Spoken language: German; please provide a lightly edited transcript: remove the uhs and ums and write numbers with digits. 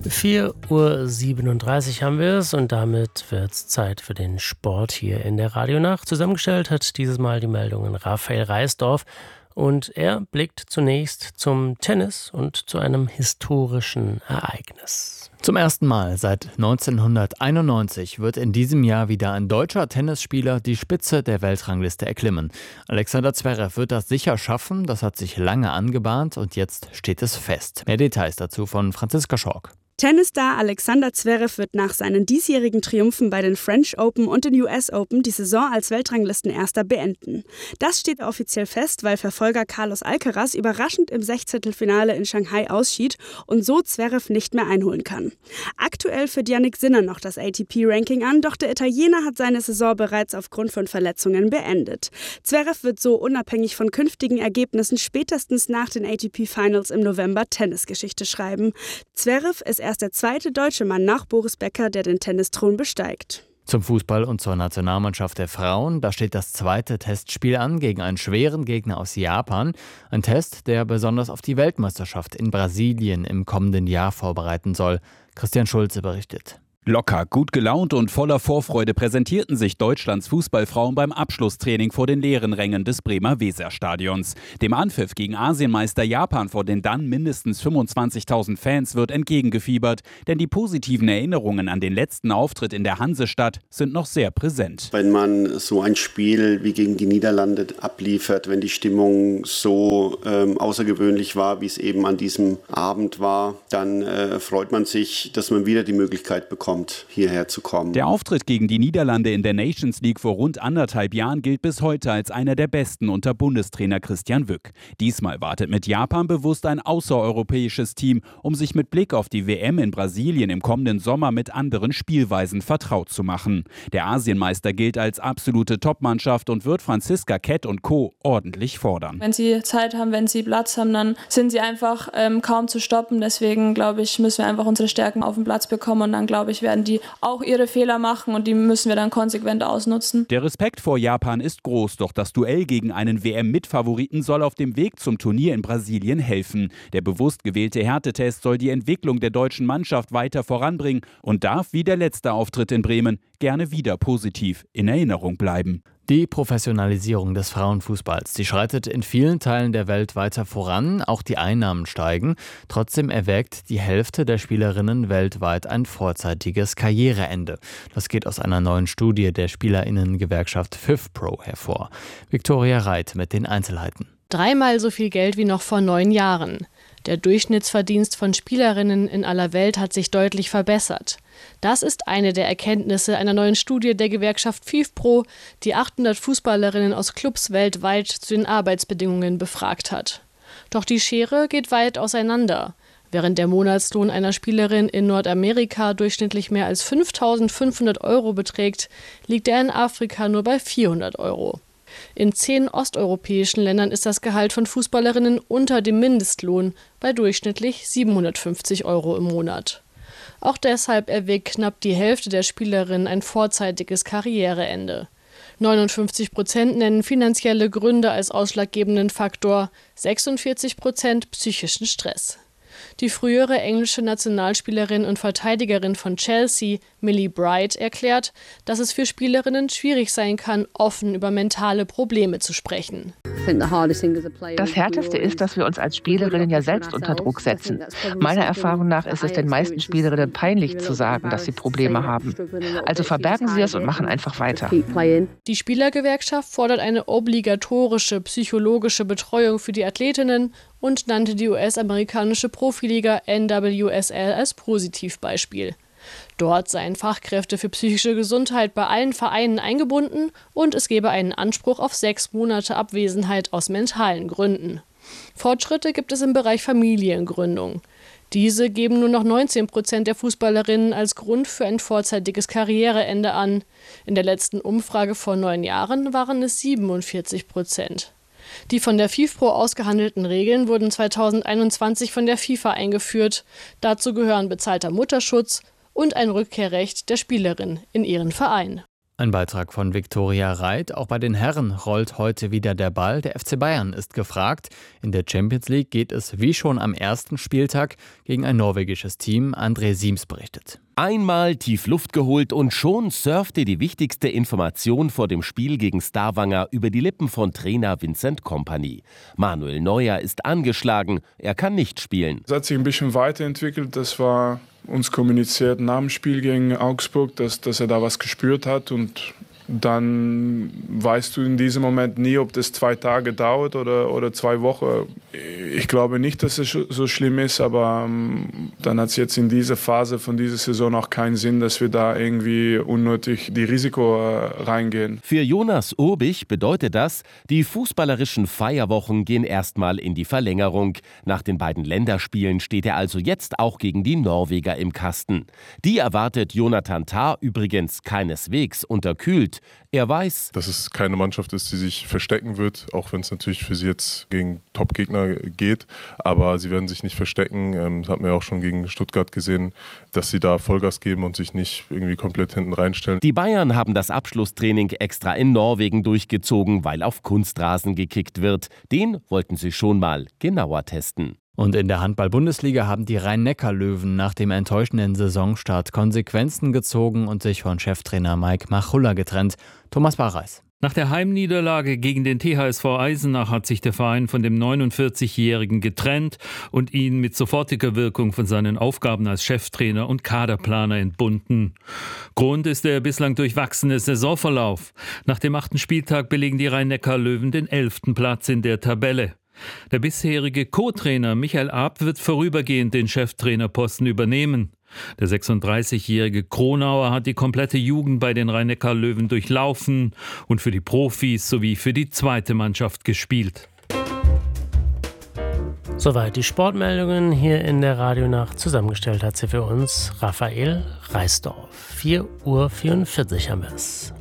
4:37 Uhr haben wir es und damit wird es Zeit für den Sport hier in der Radionacht. Zusammengestellt hat dieses Mal die Meldungen Raphael Reisdorf und er blickt zunächst zum Tennis und zu einem historischen Ereignis. Zum ersten Mal seit 1991 wird in diesem Jahr wieder ein deutscher Tennisspieler die Spitze der Weltrangliste erklimmen. Alexander Zverev wird das sicher schaffen, das hat sich lange angebahnt und jetzt steht es fest. Mehr Details dazu von Franziska Schork. Tennisstar Alexander Zverev wird nach seinen diesjährigen Triumphen bei den French Open und den US Open die Saison als Weltranglistenerster beenden. Das steht offiziell fest, weil Verfolger Carlos Alcaraz überraschend im Sechzehntelfinale in Shanghai ausschied und so Zverev nicht mehr einholen kann. Aktuell führt Jannik Sinner noch das ATP-Ranking an, doch der Italiener hat seine Saison bereits aufgrund von Verletzungen beendet. Zverev wird so unabhängig von künftigen Ergebnissen spätestens nach den ATP-Finals im November Tennisgeschichte schreiben. Zverev ist erst der zweite deutsche Mann nach Boris Becker, der den Tennisthron besteigt. Zum Fußball und zur Nationalmannschaft der Frauen. Da steht das zweite Testspiel an gegen einen schweren Gegner aus Japan. Ein Test, der besonders auf die Weltmeisterschaft in Brasilien im kommenden Jahr vorbereiten soll. Christian Schulze berichtet. Locker, gut gelaunt und voller Vorfreude präsentierten sich Deutschlands Fußballfrauen beim Abschlusstraining vor den leeren Rängen des Bremer Weserstadions. Dem Anpfiff gegen Asienmeister Japan vor den dann mindestens 25.000 Fans wird entgegengefiebert, denn die positiven Erinnerungen an den letzten Auftritt in der Hansestadt sind noch sehr präsent. Wenn man so ein Spiel wie gegen die Niederlande abliefert, wenn die Stimmung so außergewöhnlich war, wie es eben an diesem Abend war, dann freut man sich, dass man wieder die Möglichkeit bekommt, hierher zu kommen. Der Auftritt gegen die Niederlande in der Nations League vor rund 1,5 Jahren gilt bis heute als einer der besten unter Bundestrainer Christian Wück. Diesmal wartet mit Japan bewusst ein außereuropäisches Team, um sich mit Blick auf die WM in Brasilien im kommenden Sommer mit anderen Spielweisen vertraut zu machen. Der Asienmeister gilt als absolute Topmannschaft und wird Franziska Kett und Co. ordentlich fordern. Wenn sie Zeit haben, wenn sie Platz haben, dann sind sie einfach kaum zu stoppen. Deswegen, glaube ich, müssen wir einfach unsere Stärken auf den Platz bekommen und dann, glaube ich, werden die auch ihre Fehler machen und die müssen wir dann konsequent ausnutzen. Der Respekt vor Japan ist groß, doch das Duell gegen einen WM-Mitfavoriten soll auf dem Weg zum Turnier in Brasilien helfen. Der bewusst gewählte Härtetest soll die Entwicklung der deutschen Mannschaft weiter voranbringen und darf, wie der letzte Auftritt in Bremen, gerne wieder positiv in Erinnerung bleiben. Die Professionalisierung des Frauenfußballs, die schreitet in vielen Teilen der Welt weiter voran, auch die Einnahmen steigen. Trotzdem erwägt die Hälfte der Spielerinnen weltweit ein vorzeitiges Karriereende. Das geht aus einer neuen Studie der Spielerinnengewerkschaft FIFPro hervor. Viktoria Reit mit den Einzelheiten. 3-mal so viel Geld wie noch vor 9 Jahren. Der Durchschnittsverdienst von Spielerinnen in aller Welt hat sich deutlich verbessert. Das ist eine der Erkenntnisse einer neuen Studie der Gewerkschaft FIFPro, die 800 Fußballerinnen aus Clubs weltweit zu den Arbeitsbedingungen befragt hat. Doch die Schere geht weit auseinander. Während der Monatslohn einer Spielerin in Nordamerika durchschnittlich mehr als 5.500 € beträgt, liegt er in Afrika nur bei 400 €. In 10 osteuropäischen Ländern ist das Gehalt von Fußballerinnen unter dem Mindestlohn bei durchschnittlich 750 € im Monat. Auch deshalb erwägt knapp die Hälfte der Spielerinnen ein vorzeitiges Karriereende. 59% nennen finanzielle Gründe als ausschlaggebenden Faktor, 46% psychischen Stress. Die frühere englische Nationalspielerin und Verteidigerin von Chelsea, Millie Bright, erklärt, dass es für Spielerinnen schwierig sein kann, offen über mentale Probleme zu sprechen. Das Härteste ist, dass wir uns als Spielerinnen ja selbst unter Druck setzen. Meiner Erfahrung nach ist es den meisten Spielerinnen peinlich zu sagen, dass sie Probleme haben. Also verbergen sie es und machen einfach weiter. Die Spielergewerkschaft fordert eine obligatorische psychologische Betreuung für die Athletinnen und nannte die US-amerikanische Profiliga NWSL als Positivbeispiel. Dort seien Fachkräfte für psychische Gesundheit bei allen Vereinen eingebunden und es gebe einen Anspruch auf 6 Monate Abwesenheit aus mentalen Gründen. Fortschritte gibt es im Bereich Familiengründung. Diese geben nur noch 19% der Fußballerinnen als Grund für ein vorzeitiges Karriereende an. In der letzten Umfrage vor 9 Jahren waren es 47%. Die von der FIFPro ausgehandelten Regeln wurden 2021 von der FIFA eingeführt. Dazu gehören bezahlter Mutterschutz und ein Rückkehrrecht der Spielerin in ihren Verein. Ein Beitrag von Viktoria Reit. Auch bei den Herren rollt heute wieder der Ball. Der FC Bayern ist gefragt. In der Champions League geht es wie schon am ersten Spieltag gegen ein norwegisches Team. André Siems berichtet. Einmal tief Luft geholt und schon surfte die wichtigste Information vor dem Spiel gegen Stavanger über die Lippen von Trainer Vincent Kompany. Manuel Neuer ist angeschlagen, er kann nicht spielen. Es hat sich ein bisschen weiterentwickelt, das war uns kommuniziert nach dem Spiel gegen Augsburg, dass er da was gespürt hat und dann weißt du in diesem Moment nie, ob das 2 Tage dauert oder 2 Wochen. Ich glaube nicht, dass es so schlimm ist, aber dann hat es jetzt in dieser Phase von dieser Saison auch keinen Sinn, dass wir da irgendwie unnötig die Risiko reingehen. Für Jonas Urbich bedeutet das, die fußballerischen Feierwochen gehen erstmal in die Verlängerung. Nach den beiden Länderspielen steht er also jetzt auch gegen die Norweger im Kasten. Die erwartet Jonathan Tah übrigens keineswegs unterkühlt. Er weiß, dass es keine Mannschaft ist, die sich verstecken wird, auch wenn es natürlich für sie jetzt gegen Top-Gegner geht. Aber sie werden sich nicht verstecken. Das hat man ja auch schon gegen Stuttgart gesehen, dass sie da Vollgas geben und sich nicht irgendwie komplett hinten reinstellen. Die Bayern haben das Abschlusstraining extra in Norwegen durchgezogen, weil auf Kunstrasen gekickt wird. Den wollten sie schon mal genauer testen. Und in der Handball-Bundesliga haben die Rhein-Neckar-Löwen nach dem enttäuschenden Saisonstart Konsequenzen gezogen und sich von Cheftrainer Mike Machulla getrennt. Thomas Barreis. Nach der Heimniederlage gegen den THSV Eisenach hat sich der Verein von dem 49-Jährigen getrennt und ihn mit sofortiger Wirkung von seinen Aufgaben als Cheftrainer und Kaderplaner entbunden. Grund ist der bislang durchwachsene Saisonverlauf. Nach dem 8. Spieltag belegen die Rhein-Neckar-Löwen den 11. Platz in der Tabelle. Der bisherige Co-Trainer Michael Arp wird vorübergehend den Cheftrainerposten übernehmen. Der 36-jährige Kronauer hat die komplette Jugend bei den Rhein-Neckar-Löwen durchlaufen und für die Profis sowie für die zweite Mannschaft gespielt. Soweit die Sportmeldungen hier in der Radionacht. Zusammengestellt hat sie für uns Raphael Reisdorf. 4:44 Uhr haben wir es.